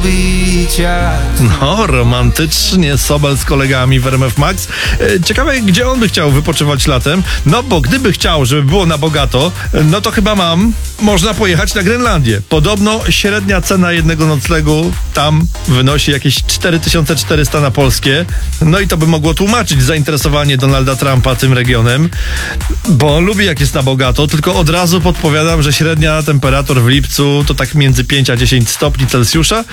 lubicia. No, romantycznie Sobel z kolegami w RMF Max. Ciekawe, gdzie on by chciał wypoczywać latem. No, bo gdyby chciał, żeby było na bogato, no to chyba można pojechać na Grenlandię. Podobno średnia cena jednego noclegu tam wynosi jakieś 4400 na polskie. No i to by mogło tłumaczyć zainteresowanie Donalda Trumpa tym regionem, bo on lubi jak jest na bogato, tylko od razu podpowiadam, że średnia temperatur w lipcu to tak między 5 a 10 stopni Celsjusza.